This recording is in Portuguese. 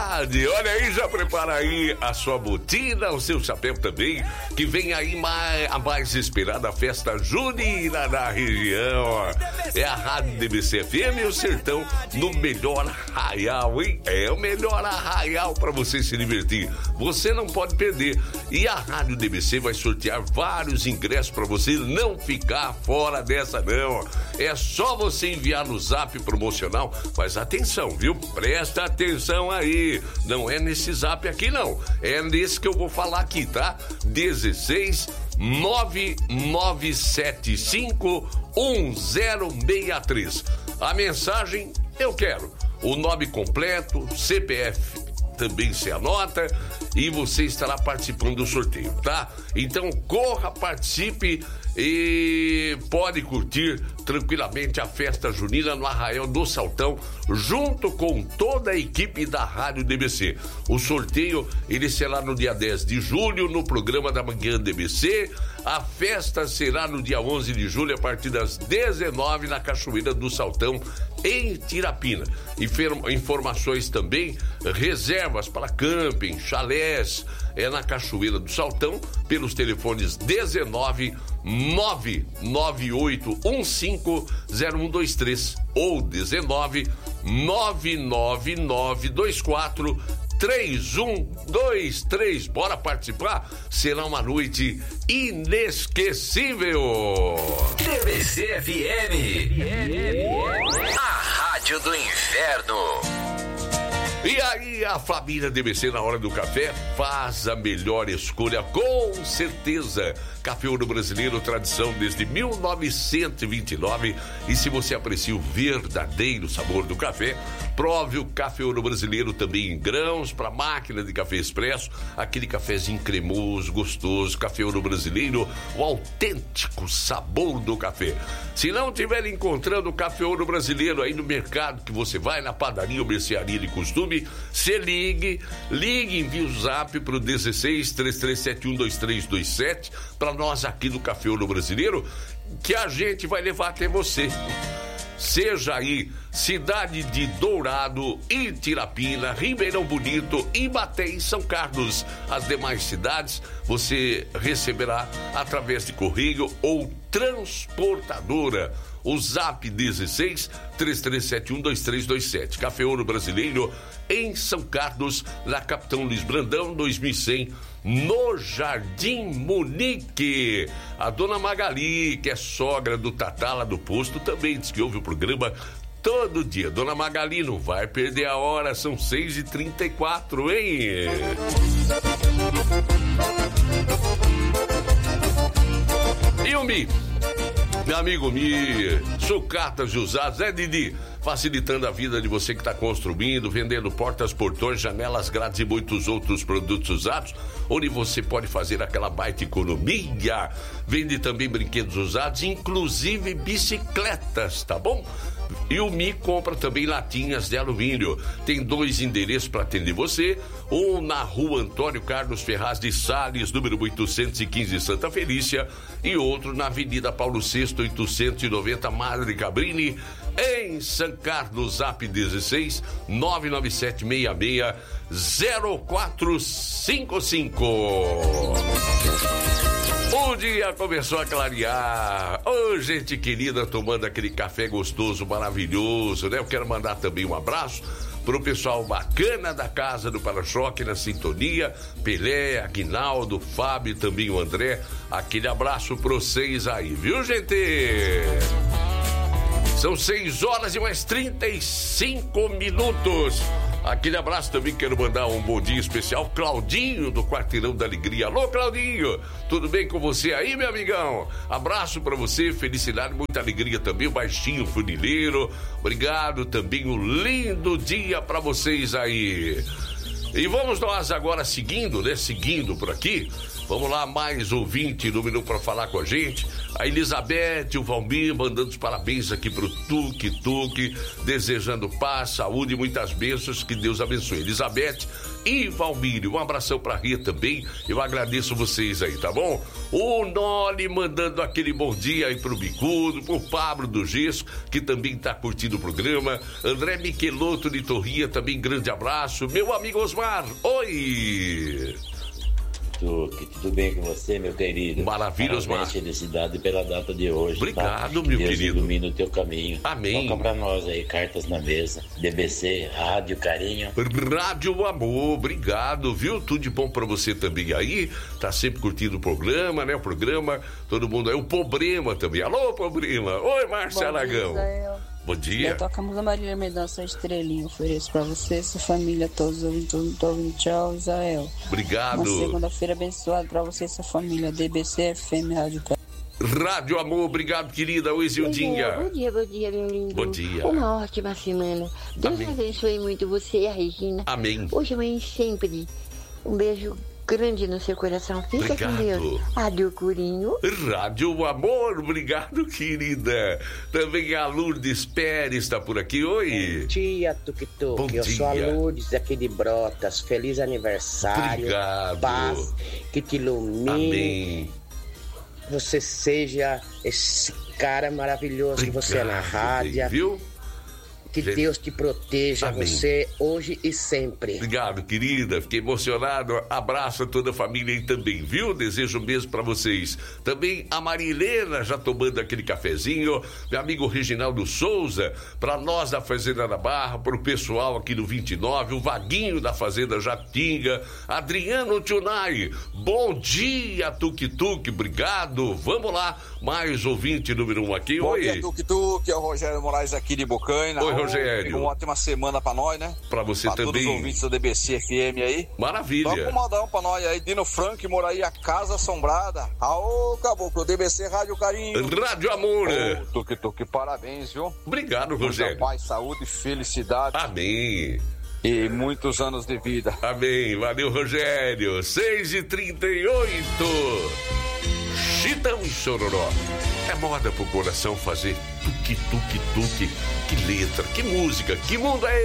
verdade. Olha aí, já prepara aí a sua botina, o seu chapéu também, que vem aí a mais esperada festa junina da região. É a Rádio DBC FM e o Sertão no melhor arraial, hein? É o melhor arraial para você se divertir. Você não pode perder. E a Rádio DBC vai sortear vários ingressos para você não ficar fora dessa, não. É só você enviar no zap promocional, mas atenção, viu? Presta atenção aí. Não é nesse zap aqui, não. É nesse que eu vou falar aqui, tá? 16 9975 1063. A mensagem, eu quero o nome completo, CPF também se anota e você estará participando do sorteio, tá? Então corra, participe e pode curtir tranquilamente a festa junina no Arraial do Saltão, junto com toda a equipe da Rádio DBC. O sorteio, ele será no dia 10 de julho, no programa da Manhã DBC. A festa será no dia 11 de julho, a partir das 19 na Cachoeira do Saltão, em Tirapina. Informações também, reservas para camping, chalés, na Cachoeira do Saltão, pelos telefones 19 998150123 ou 19 99924 3123. Bora participar? Será uma noite inesquecível. DBC FM, a rádio do inferno. E aí, a família DBC na hora do café faz a melhor escolha, com certeza. Café Ouro Brasileiro, tradição desde 1929. E se você aprecia o verdadeiro sabor do café, prove o Café Ouro Brasileiro também em grãos, para máquina de café expresso, aquele cafezinho cremoso, gostoso. Café Ouro Brasileiro, o autêntico sabor do café. Se não estiver encontrando o Café Ouro Brasileiro aí no mercado que você vai, na padaria ou mercearia de costume, se ligue, envie o zap pro 16 3371 2327 para nós aqui do Café Ouro Brasileiro, que a gente vai levar até você. Seja aí cidade de Dourado, Itirapina, Ribeirão Bonito, Ibaté e São Carlos. As demais cidades você receberá através de correio ou transportadora. O zap 16 3371 2327. Café Ouro Brasileiro em São Carlos, na Capitão Luiz Brandão 2100, no Jardim Munique. A dona Magali, que é sogra do Tatá lá do posto, também diz que ouve o programa todo dia. Dona Magali, não vai perder a hora, são 6h34, hein? E o Mi? Meu amigo Mi, sucatas e usados, Didi? Facilitando a vida de você que está construindo, vendendo portas, portões, janelas, grades e muitos outros produtos usados, onde você pode fazer aquela baita economia. Vende também brinquedos usados, inclusive bicicletas, tá bom? E o Mi compra também latinhas de alumínio. Tem 2 endereços para atender você, um na rua Antônio Carlos Ferraz de Sales, número 815, Santa Felícia, e outro na Avenida Paulo VI, 890, Madre Cabrini, em São Carlos. Zap 16 99766 0455. O dia começou a clarear. Ô, gente querida, tomando aquele café gostoso, maravilhoso, né? Eu quero mandar também um abraço pro pessoal bacana da Casa do Para-Choque na sintonia, Pelé, Aguinaldo, Fábio e também o André. Aquele abraço pra vocês aí, viu, gente? São 6 horas e mais 35 minutos. Aquele abraço também, quero mandar um bom dia especial, Claudinho, do Quarteirão da Alegria. Alô, Claudinho, tudo bem com você aí, meu amigão? Abraço pra você, felicidade, muita alegria também, o Baixinho Funileiro. Obrigado também, um lindo dia pra vocês aí. E vamos nós agora seguindo, né? Seguindo por aqui. Vamos lá, mais ouvinte, número para falar com a gente. A Elizabeth, o Valmir, mandando os parabéns aqui pro Tuk-Tuk, desejando paz, saúde e muitas bênçãos, que Deus abençoe. Elizabeth e Valmir, um abração pra Rita também, eu agradeço vocês aí, tá bom? O Noli mandando aquele bom dia aí pro Bicudo, pro Pablo do Gesso, que também tá curtindo o programa. André Michelotto de Torria, também grande abraço. Meu amigo Osmar, oi! Tudo bem com você, meu querido? Maravilha, Osmar. Felicidade pela data de hoje. Obrigado, tá? meu Deus querido. ilumina o teu caminho. Amém. Toca pra nós aí, cartas na mesa. DBC, Rádio Carinho. Rádio Amor, obrigado, viu? Tudo de bom pra você também aí. Tá sempre curtindo o programa, né? O programa, todo mundo aí. O Problema também. Alô, Problema. Oi, Márcia Aragão. Bom dia. Eu toco a música Marília Mendonça Estrelinha. Ofereço pra você, sua família, todos ouvindo. Tchau, Israel. Obrigado. Uma segunda-feira abençoada pra você e sua família. DBC FM Rádio Rádio Amor, obrigado, querida. Oi, Zildinha. Bom dia, meu lindo. Bom dia. Uma ótima semana. Deus abençoe muito você e a Regina. Amém. Hoje, amanhã e sempre. Um beijo grande no seu coração. Fica Obrigado. com Deus. Adeus, Curinho. Rádio Amor, obrigado, querida. Também a Lourdes Pérez está por aqui. Oi. Bom dia, Tuk-Tuk. Bom Eu dia. sou a Lourdes aqui de Brotas. Feliz aniversário. Obrigado. Paz, que te ilumine. Amém. Você seja esse cara maravilhoso que você é na rádio. Viu? Que Deus te proteja, Amém. você hoje e sempre. Obrigado, querida. Fiquei emocionado. Abraço a toda a família aí também, viu? Desejo mesmo pra vocês. Também a Maria Helena já tomando aquele cafezinho. Meu amigo Reginaldo Souza, pra nós da Fazenda da Barra, pro pessoal aqui do 29, o Vaguinho da Fazenda Jatinga, Adriano Tunai. Bom dia, Tuk-Tuk. Obrigado. Vamos lá. Mais ouvinte número 1 aqui. Bom Oi. dia, Tuk-Tuk. É o Rogério Moraes aqui de Bocaina. Oi, Rogério. Uma ótima semana pra nós, né? Pra você pra também. todos os ouvintes da DBC FM aí. Maravilha. Toca um modão pra nós aí. Dino Frank, Moraí, a Casa Assombrada. Aô, caboclo, DBC Rádio Carinho. Rádio Amor. Ô, Tuk-Tuk, parabéns, viu? Obrigado, Rogério. Muita paz, saúde, felicidade. Amém. E muitos anos de vida. Amém. Valeu, Rogério. 6h38. Chitão e Chororó. É moda pro coração fazer tuque-tuque-tuque. Que letra, que música, que mundo é esse?